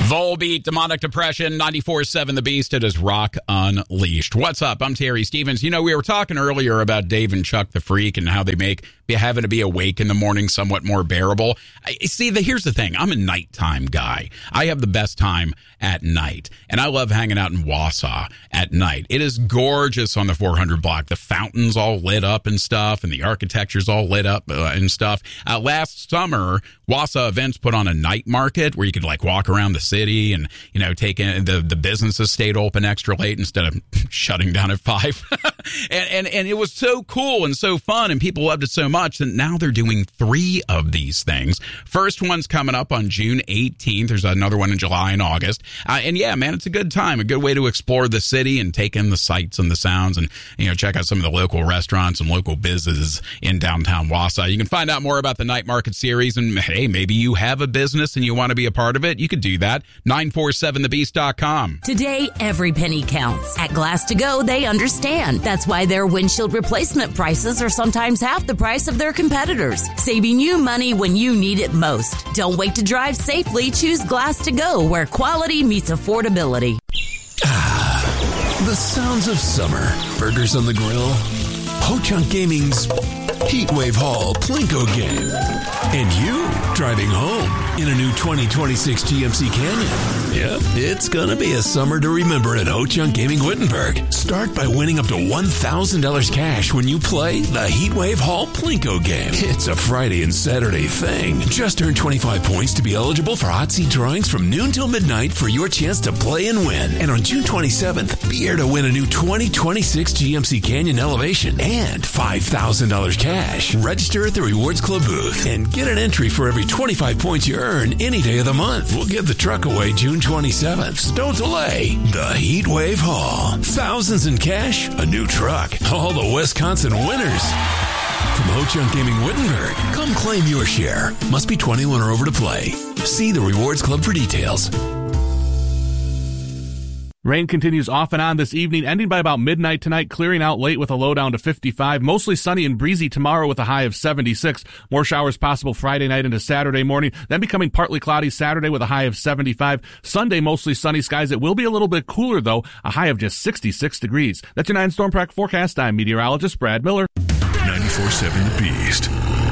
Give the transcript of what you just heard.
Volbeat, Demonic Depression, 94.7 The Beast. It is Rock Unleashed. What's up? I'm Terry Stevens. You know, we were talking earlier about Dave and Chuck the Freak and how they make having to be awake in the morning somewhat more bearable. Here's the thing. I'm a nighttime guy. I have the best time at night, and I love hanging out in Wausau at night. It is gorgeous on the 400 block. The fountain's all lit up and stuff, and the architecture's all lit up and stuff. Last summer, Wausau Events put on a night market where you could like walk around the city and, you know, take in the businesses stayed open extra late instead of shutting down at 5. and it was so cool and so fun, and people loved it so much that now they're doing 3 of these things. First one's coming up on June 18th. There's another one in July and August. And yeah, man, it's a good time, a good way to explore the city and take in the sights and the sounds and, you know, check out some of the local restaurants and local businesses in downtown Wausau. You can find out more about the Night Market Series, and hey, maybe you have a business and you want to be a part of it. You could do that. 947thebeast.com. Today, every penny counts. At Glass to Go, they understand. That's why their windshield replacement prices are sometimes half the price of their competitors, saving you money when you need it most. Don't wait to drive safely. Choose Glass to Go, where quality meets affordability. The sounds of summer. Burgers on the grill. Ho-Chunk Gaming's Heatwave Hall Plinko game. And you driving home in a new 2026 GMC Canyon. Yep, it's gonna be a summer to remember at Ho-Chunk Gaming Wittenberg. Start by winning up to $1,000 cash when you play the Heatwave Hall Plinko game. It's a Friday and Saturday thing. Just earn 25 points to be eligible for hot seat drawings from noon till midnight for your chance to play and win. And on June 27th, be here to win a new 2026 GMC Canyon Elevation and $5,000 cash. Register at the Rewards Club booth and get an entry for every 25 points you earn any day of the month. We'll give the truck away June 27th. So don't delay. The Heatwave Hall. Thousands in cash, a new truck. All the Wisconsin winners. From Ho-Chunk Gaming Wittenberg, come claim your share. Must be 21 or over to play. See the Rewards Club for details. Rain continues off and on this evening, ending by about midnight tonight, clearing out late with a low down to 55. Mostly sunny and breezy tomorrow with a high of 76. More showers possible Friday night into Saturday morning, then becoming partly cloudy Saturday with a high of 75. Sunday, mostly sunny skies. It will be a little bit cooler, though, a high of just 66 degrees. That's your 9 Storm Track forecast. I'm meteorologist Brad Miller. 94.7 The Beast.